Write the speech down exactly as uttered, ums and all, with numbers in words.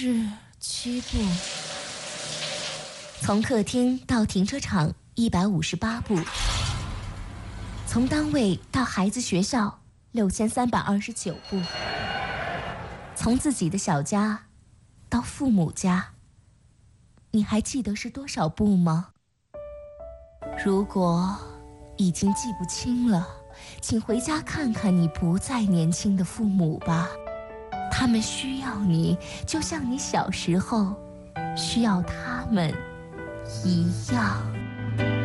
是七步。从客厅到停车场一百五十八步，从单位到孩子学校六千三百二十九步，从自己的小家到父母家，你还记得是多少步吗？如果已经记不清了，请回家看看你不再年轻的父母吧，他们需要你，就像你小时候需要他们一样。